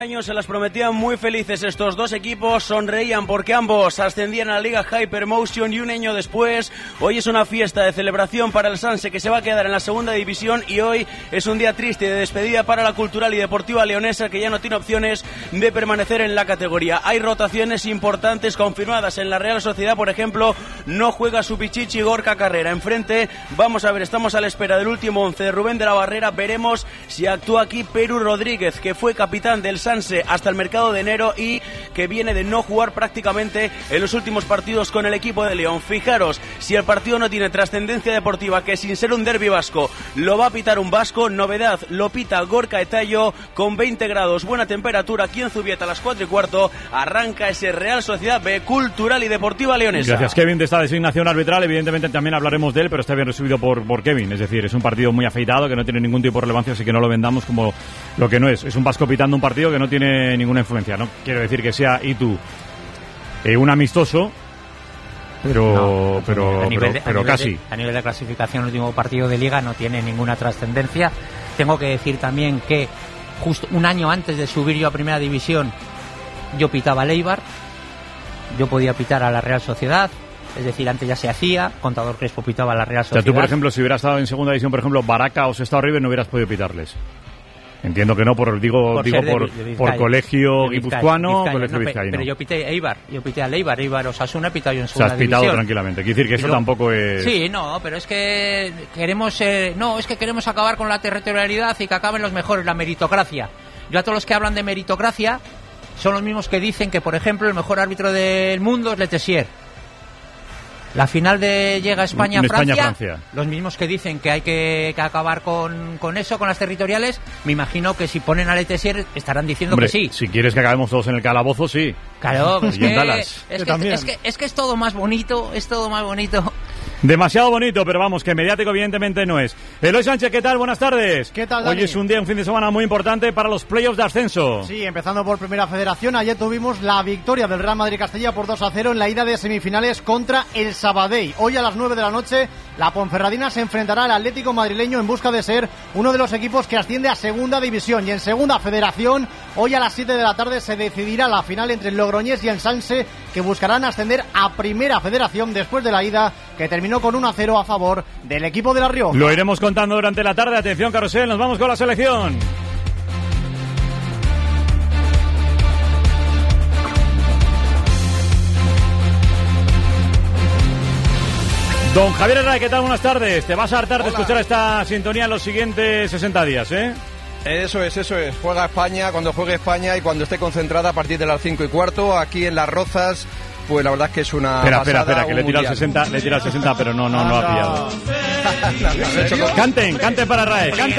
Años se las prometían muy felices estos dos equipos, sonreían porque ambos ascendían a la Liga Hypermotion y un año después, hoy es una fiesta de celebración para el Sanse que se va a quedar en la segunda división y hoy es un día triste de despedida para la Cultural y Deportiva Leonesa que ya no tiene opciones de permanecer en la categoría. Hay rotaciones importantes confirmadas en la Real Sociedad, por ejemplo, no juega su pichichi Gorka Carrera. Enfrente, vamos a ver, estamos a la espera del último 11 de Rubén de la Barrera, veremos si actúa aquí Perú Rodríguez, que fue capitán del Sanse hasta el mercado de enero y que viene de no jugar prácticamente en los últimos partidos con el equipo de León. Fijaros, si el partido no tiene trascendencia deportiva, que sin ser un derbi vasco lo va a pitar un vasco, novedad, lo pita Gorka Etayo con 20 grados, buena temperatura aquí en Zubieta a las 4:15, arranca ese Real Sociedad B, Cultural y Deportiva Leonesa. Gracias, Kevin, de esta designación arbitral. Evidentemente también hablaremos de él, pero está bien recibido por Kevin, es decir, es un partido muy afeitado que no tiene ningún tipo de relevancia, así que no lo vendamos como lo que no es. Es un vasco pitando un partido que no tiene ninguna influencia. No quiero decir que sea Itu un amistoso, pero casi. A nivel de clasificación, el último partido de Liga no tiene ninguna trascendencia. Tengo que decir también que justo un año antes de subir yo a Primera División, yo pitaba a Leibar, yo podía pitar a la Real Sociedad. Es decir, antes ya se hacía, Contador Crespo pitaba a la Real Sociedad. O sea, tú, por ejemplo, si hubieras estado en segunda división, por ejemplo, Baraca o Sestao River, no hubieras podido pitarles. Entiendo que no, por colegio guipuzcoano, colegio vizcaíno. Pero yo pité Eibar, yo pité a Eibar Osasuna, he pitado yo en segunda división. Se has pitado tranquilamente, quiere decir que eso tampoco es... Sí, no, pero es que queremos acabar con la territorialidad y que acaben los mejores, la meritocracia. Yo a todos los que hablan de meritocracia son los mismos que dicen que, por ejemplo, el mejor árbitro del mundo es Le Tessier. La final de llega España-Francia, los mismos que dicen que hay que acabar con eso, con las territoriales, me imagino que si ponen a Le Tessier estarán diciendo que sí. Si quieres que acabemos todos en el calabozo, sí. Claro, es que es todo más bonito, Demasiado bonito, pero vamos, que mediático evidentemente no es. Eloy Sánchez, ¿qué tal? Buenas tardes. ¿Qué tal, Dani? Hoy es un fin de semana muy importante para los playoffs de ascenso. Sí, empezando por Primera Federación, ayer tuvimos la victoria del Real Madrid Castilla por 2-0 en la ida de semifinales contra el Sabadell. Hoy a las 9 de la noche, la Ponferradina se enfrentará al Atlético madrileño en busca de ser uno de los equipos que asciende a Segunda División. Y en Segunda Federación, hoy a las 7 de la tarde se decidirá la final entre el Logroñés y el Sanse, que buscarán ascender a Primera Federación después de la ida que terminó con 1-0 a favor del equipo de La Rioja. Lo iremos contando durante la tarde. Atención, carrusel, nos vamos con la selección. Don Javier Herrera, ¿qué tal? Buenas tardes. Te vas a hartar de escuchar esta sintonía en los siguientes 60 días, ¿eh? Eso es. Juega España cuando juegue España y cuando esté concentrada a partir de las 5:15 aquí en Las Rozas. Pues la verdad es que es una Espera, que le tira al 60, pero no ha pillado. Canten para Rae, canten.